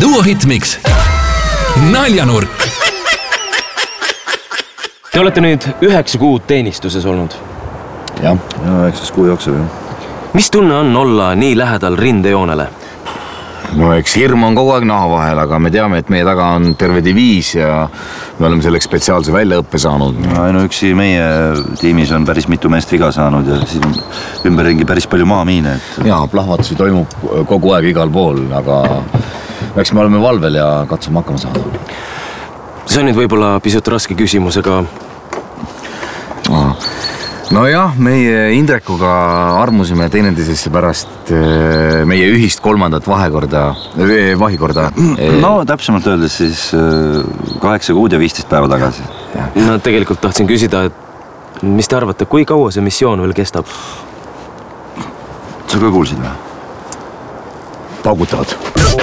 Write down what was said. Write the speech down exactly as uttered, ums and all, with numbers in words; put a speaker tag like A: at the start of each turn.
A: Duo Hitmix. Naljanurk.
B: Te olete nüüd üheksa kuud teenistuses olnud.
C: Jah, ja üheksas kuu jooksul.
B: Mis tunne on olla nii lähedal rindejoonele?
C: No eks hirm on kogu aeg naha vahel, aga me teame, et meie taga on terve diviis ja me oleme selleks spetsiaalse väljaõppe saanud.
D: No, ainuüksi meie tiimis on päris mitu meest viga saanud ja siin on ümberringi päris palju maamiine. Et...
C: Jaa, plahvatusi toimub kogu aeg igal pool, aga eks me oleme valvel ja katsume hakkama saada.
B: See on nüüd võib-olla pisut raske küsimus, aga...
C: No jah, meie Indrekuga armusime teineteisesse pärast meie ühist kolmandat vahekorda, vahikorda.
D: No täpsemalt öeldes siis kaheksa kuud ja viisteist päeva tagasi.
B: No tegelikult tahtsin küsida, et mis te arvate, kui kaua see missioon veel kestab?
D: Sa ka kuulsid või?
C: Paugutavad.